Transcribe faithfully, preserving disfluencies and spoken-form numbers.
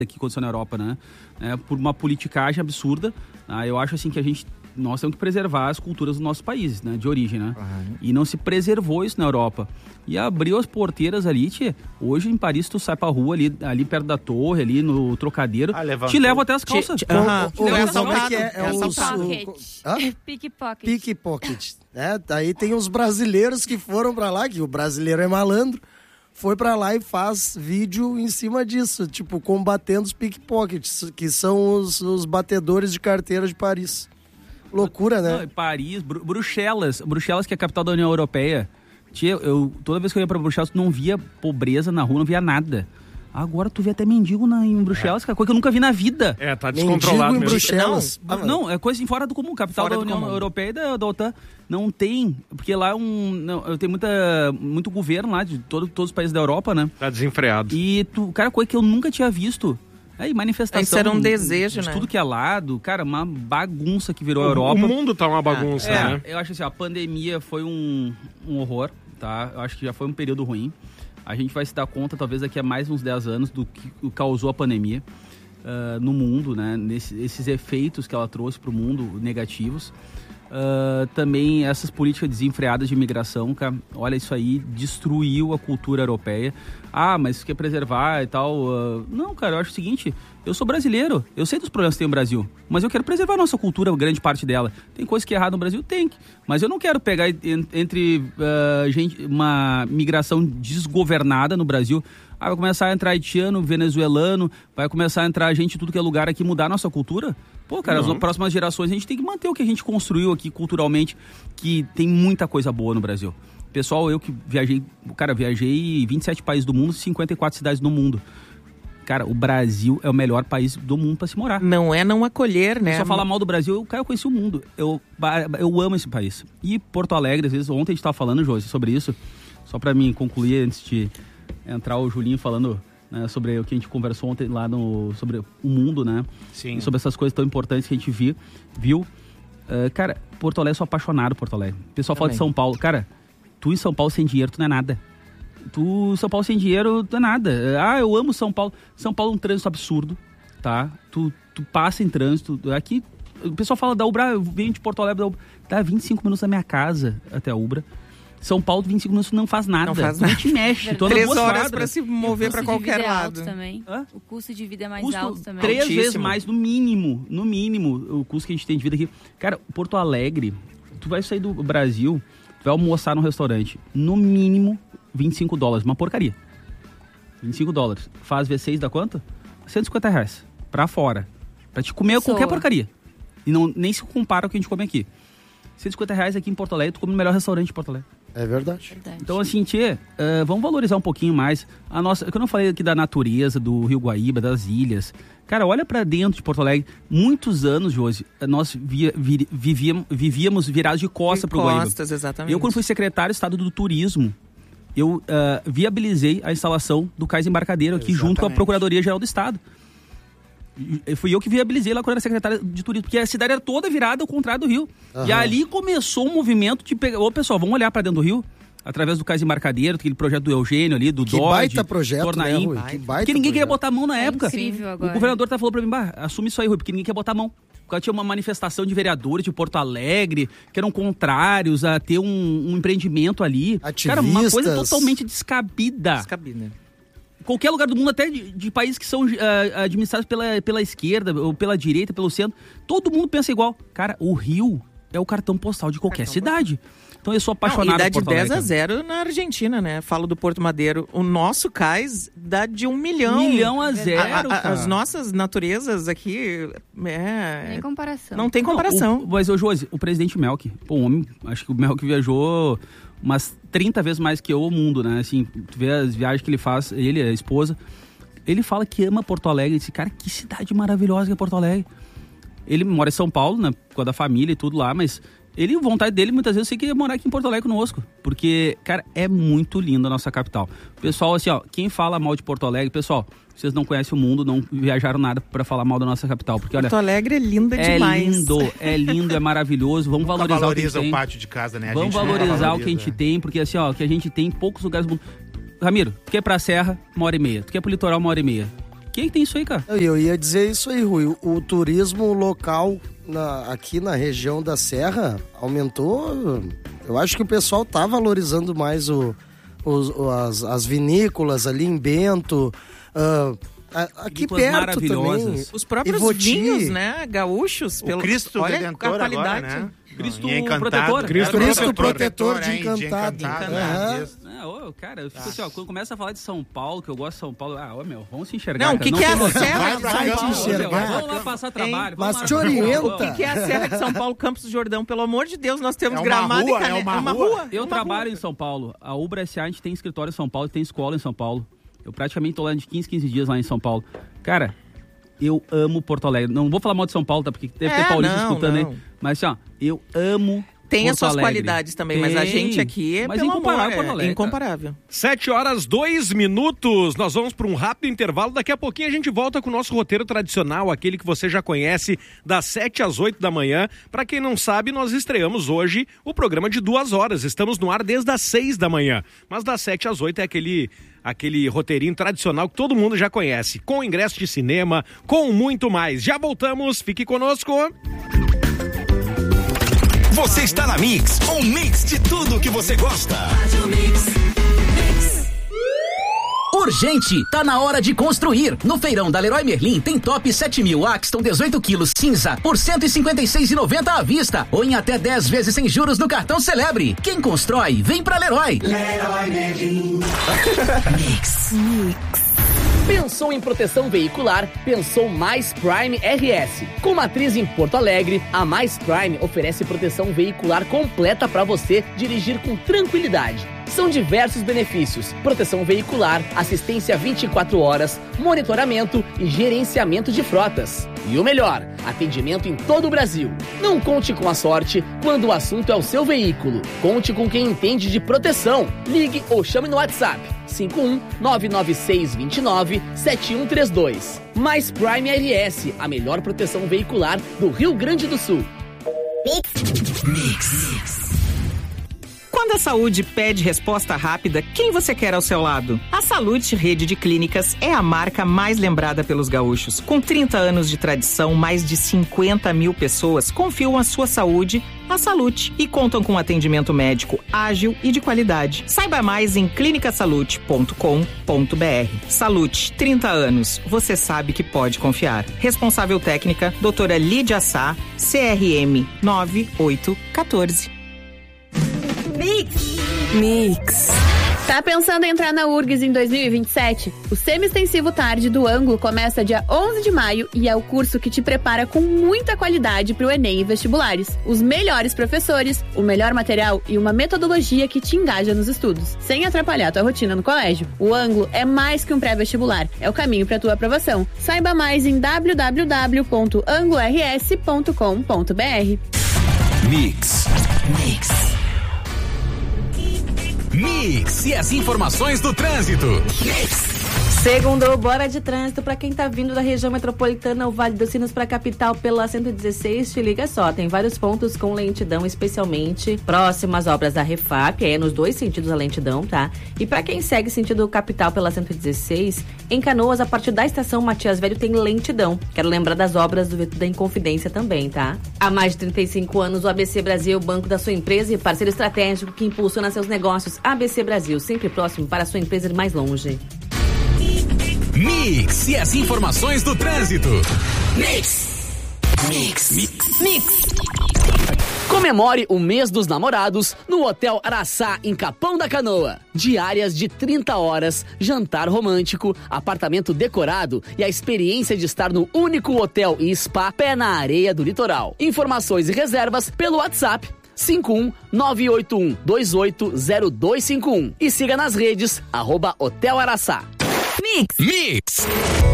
que aconteceu na Europa, né? É, por uma politicagem absurda. Né? Eu acho assim que a gente, nós temos que preservar as culturas dos nossos países, né? De origem, né? Uhum. E não se preservou isso na Europa. E abriu as porteiras ali, tchê. Hoje em Paris tu sai pra rua ali, ali perto da torre, ali no Trocadeiro, ah, te levam até as calças. Te, te, uh-huh. Como é que é? É os... Pickpocket. Pickpocket. É, daí tem os brasileiros que foram pra lá, que o brasileiro é malandro, foi pra lá e faz vídeo em cima disso, tipo, combatendo os pickpockets, que são os, os batedores de carteira de Paris. Loucura, né? Não, Paris, Bru- Bruxelas, Bruxelas que é a capital da União Europeia. Tia, eu, toda vez que eu ia pra Bruxelas, tu não via pobreza na rua, não via nada. Agora tu vê até mendigo na, em Bruxelas, é. Coisa que eu nunca vi na vida. É, tá descontrolado mendigo em Bruxelas. Não, ah, não, é coisa fora do comum. Capital fora da União comum. Europeia e da, da OTAN. Não tem, porque lá é um... Não, tem muita, muito governo lá, de todo, todos os países da Europa, né? Tá desenfreado. E, tu, cara, coisa que eu nunca tinha visto. Aí, manifestação. Isso era um desejo, de né? tudo que é lado. Cara, uma bagunça que virou o, a Europa. O mundo tá uma bagunça, é, né? Eu acho assim, a pandemia foi um, um horror, tá? Eu acho que já foi um período ruim. A gente vai se dar conta, talvez daqui a mais uns dez anos, do que causou a pandemia uh, no mundo, né? Nesse, esses efeitos que ela trouxe para o mundo negativos. Uh, também essas políticas desenfreadas de imigração, cara, olha, isso aí destruiu a cultura europeia. Ah, mas isso quer preservar e tal. Uh, não, cara, eu acho o seguinte, eu sou brasileiro, eu sei dos problemas que tem no Brasil, mas eu quero preservar a nossa cultura, grande parte dela. Tem coisa que é errada no Brasil? Tem. Mas eu não quero pegar entre uh, gente, uma migração desgovernada no Brasil. Ah, vai começar a entrar haitiano, venezuelano, vai começar a entrar gente de tudo que é lugar aqui, mudar a nossa cultura. Pô, cara, uhum. As próximas gerações a gente tem que manter o que a gente construiu aqui culturalmente, que tem muita coisa boa no Brasil. Pessoal, eu que viajei, cara, viajei vinte e sete países do mundo, cinquenta e quatro cidades no mundo. Cara, o Brasil é o melhor país do mundo pra se morar. Não é não acolher, né? Se eu falar mal do Brasil, eu, cara, eu conheci o mundo. Eu, eu amo esse país. E Porto Alegre, às vezes, ontem a gente tava falando, Josi, sobre isso, só pra mim concluir antes de entrar o Julinho falando, né, sobre o que a gente conversou ontem lá no, sobre o mundo, né? Sim. E sobre essas coisas tão importantes que a gente viu. viu. Uh, cara, Porto Alegre, eu sou apaixonado por Porto Alegre. O pessoal Também. fala de São Paulo. Cara, tu em São Paulo sem dinheiro, tu não é nada. Tu, São Paulo sem dinheiro, tu não é nada. Ah, eu amo São Paulo. São Paulo é um trânsito absurdo, tá? Tu, tu passa em trânsito. Aqui, o pessoal fala da Ubra, eu venho de Porto Alegre, da Ubra, dá vinte e cinco minutos da minha casa até a Ubra. São Paulo, vinte e cinco minutos não faz nada. Não faz nada. Não te mexe. Três horas para se mover para qualquer é lado. Também. O custo de vida é mais custo alto também. Três Altíssimo. vezes mais, no mínimo. No mínimo, o custo que a gente tem de vida aqui. Cara, Porto Alegre, tu vai sair do Brasil, tu vai almoçar num restaurante. No mínimo, vinte e cinco dólares. Uma porcaria. vinte e cinco dólares. Faz vezes seis dá quanto? cento e cinquenta reais. Pra fora. Pra te comer Pessoa. qualquer porcaria. E não, nem se compara ao que a gente come aqui. cento e cinquenta reais aqui em Porto Alegre, tu come no melhor restaurante de Porto Alegre. É verdade. verdade. Então, assim, tchê, uh, vamos valorizar um pouquinho mais a nossa... Eu não falei aqui da natureza, do Rio Guaíba, das ilhas. Cara, olha pra dentro de Porto Alegre. Muitos anos, Josi, nós via, vi, vivíamos, vivíamos virados de costa pro Guaíba. Costas, exatamente. Eu, quando fui secretário de Estado do Turismo, eu uh, viabilizei a instalação do cais embarcadeiro aqui, exatamente, junto com a Procuradoria-Geral do Estado. Fui eu que viabilizei lá quando era secretária de turismo, porque a cidade era toda virada ao contrário do rio. Uhum. E ali começou um movimento de pegar... Ô, pessoal, vamos olhar para dentro do rio, através do cais embarcadeiro, aquele projeto do Eugênio ali, do que Dodge, baita projeto, Tornaim, né, Rui? Que baita porque ninguém projeto. queria botar a mão na é época. Incrível agora. O governador tá falando pra mim, bah, assume isso aí, Rui, porque ninguém quer botar a mão. Porque tinha uma manifestação de vereadores de Porto Alegre que eram contrários a ter um, um empreendimento ali. Ativistas. Cara, uma coisa totalmente descabida. Descabida. Qualquer lugar do mundo, até de, de países que são uh, administrados pela, pela esquerda ou pela direita, pelo centro, todo mundo pensa igual. Cara, o Rio é o cartão postal de qualquer cartão cidade. Postal. Então eu sou apaixonado Não, e dá por de Porto Alegre. dez a zero na Argentina, né? Falo do Porto Madeiro. O nosso cais dá de um milhão. Milhão a zero, a, a, As nossas naturezas aqui, é... Nem comparação. Não tem comparação. Não, o, mas, ô, Josi, o presidente Melk, pô, o homem, acho que o Melk viajou umas trinta vezes mais que eu o mundo, né? Assim, tu vê as viagens que ele faz, ele, a esposa, ele fala que ama Porto Alegre. Ele disse, cara, que cidade maravilhosa que é Porto Alegre. Ele mora em São Paulo, né? Por causa da família e tudo lá, mas... Ele, vontade dele, muitas vezes, eu sei que ia morar aqui em Porto Alegre conosco. Porque, cara, é muito lindo a nossa capital. Pessoal, assim, ó, quem fala mal de Porto Alegre, pessoal, vocês não conhecem o mundo, não viajaram nada pra falar mal da nossa capital. Porque, olha, Porto Alegre é linda é demais. É lindo, é lindo, é maravilhoso. Vamos Nunca valorizar valoriza o que a gente o tem. pátio de casa, né? A Vamos gente valorizar valoriza, o que a gente tem, porque, assim, ó, que a gente tem em poucos lugares do mundo. Ramiro, tu quer ir pra Serra, uma hora e meia. Tu quer ir pro litoral, uma hora e meia. Quem tem isso aí, cara? Eu, eu ia dizer isso aí, Rui. O, o turismo local na, aqui na região da Serra aumentou. Eu acho que o pessoal tá valorizando mais o, os, as, as vinícolas ali em Bento. Uh, aqui Vinícolas perto também. Os próprios Ivoti. vinhos, né? Gaúchos. O Pelo... Cristo Olha Redentor a qualidade. agora, né? Cristo E Encantado. Protetor. Cristo, Cristo Protetor de é, Encantado. Encantado, Aham. né? Isso. É, ô, cara, eu fico assim, ó, quando começa a falar de São Paulo, que eu gosto de São Paulo, ah, ô meu, vamos se enxergar. Não, o cara, que, que é tem a noção. Serra Vai de pra São cá, Paulo? te enxergar. Vamos lá passar trabalho. Mas vamos te lá. orienta. O que, que é a Serra de São Paulo, Campos do Jordão? Pelo amor de Deus, nós temos É uma Gramado rua, e Canela. é uma rua. Eu uma trabalho rua. em São Paulo. A Ubra S A, a gente tem escritório em São Paulo e tem escola em São Paulo. Eu praticamente tô lá de quinze, quinze dias lá em São Paulo. Cara, eu amo Porto Alegre. Não vou falar mal de São Paulo, tá? Porque deve ter É, paulista não, escutando não. aí. Mas assim, ó, eu amo Tem as Porto suas Alegre. qualidades também, mas a Tem, gente aqui é mas pelo incomparável amor, Porto é Alegre, incomparável. Sete horas, dois minutos. Nós vamos para um rápido intervalo. Daqui a pouquinho a gente volta com o nosso roteiro tradicional, aquele que você já conhece, das sete às oito da manhã. Para quem não sabe, nós estreamos hoje o programa de duas horas. Estamos no ar desde as seis da manhã. Mas das sete às oito é aquele, aquele roteirinho tradicional que todo mundo já conhece. Com ingresso de cinema, com muito mais. Já voltamos, fique conosco. Você está na Mix, um mix de tudo que você gosta. Urgente, tá na hora de construir. No feirão da Leroy Merlin tem top sete mil Axton dezoito quilos cinza por cento e cinquenta e seis reais e noventa centavos à vista ou em até dez vezes sem juros no cartão Celebre. Quem constrói, vem pra Leroy. Leroy Merlin. Mix. Mix. Pensou em proteção veicular? Pensou Mais Prime R S. Com matriz em Porto Alegre, a Mais Prime oferece proteção veicular completa para você dirigir com tranquilidade. São diversos benefícios: proteção veicular, assistência vinte e quatro horas, monitoramento e gerenciamento de frotas. E o melhor, atendimento em todo o Brasil. Não conte com a sorte quando o assunto é o seu veículo. Conte com quem entende de proteção. Ligue ou chame no WhatsApp cinco um nove nove seis dois nove sete um três dois. Mais Prime R S, a melhor proteção veicular do Rio Grande do Sul. Mix. Mix. Quando a saúde pede resposta rápida, quem você quer ao seu lado? A Salute Rede de Clínicas é a marca mais lembrada pelos gaúchos. Com trinta anos de tradição, mais de cinquenta mil pessoas confiam a sua saúde à Salute e contam com atendimento médico ágil e de qualidade. Saiba mais em clinica salute ponto com ponto b r. Salute, trinta anos. Você sabe que pode confiar. Responsável técnica, doutora Lídia Sá, C R M nove oito um quatro. Mix. Mix. Tá pensando em entrar na U R G S em dois mil e vinte e sete? O Semi-Extensivo Tarde do Ângulo começa dia onze de maio e é o curso que te prepara com muita qualidade para o Enem e vestibulares. Os melhores professores, o melhor material e uma metodologia que te engaja nos estudos, sem atrapalhar a tua rotina no colégio. O Ângulo é mais que um pré-vestibular, é o caminho para tua aprovação. Saiba mais em w w w ponto anglo r s ponto com ponto b r. Mix. Mix. Mix e as informações do trânsito. Mix. Segundo, bora de trânsito para quem tá vindo da região metropolitana ou Vale dos Sinos para a capital pela cento e dezesseis, te liga só, tem vários pontos com lentidão, especialmente próximas obras da Refap, é nos dois sentidos a lentidão, tá? E para quem segue sentido capital pela cento e dezesseis, em Canoas, a partir da estação Matias Velho tem lentidão. Quero lembrar das obras do Vitor da Inconfidência também, tá? Há mais de trinta e cinco anos, o A B C Brasil, banco da sua empresa e parceiro estratégico que impulsiona seus negócios. A B C Brasil, sempre próximo para a sua empresa ir mais longe. Mix e as informações do trânsito. Mix. Mix. Mix. Mix. Comemore o mês dos namorados no Hotel Araçá, em Capão da Canoa. Diárias de trinta horas, jantar romântico, apartamento decorado e a experiência de estar no único hotel e spa pé na areia do litoral. Informações e reservas pelo WhatsApp cinco um nove oito um dois oito zero dois cinco um e siga nas redes arroba Hotel Araçá. Mix. Mix.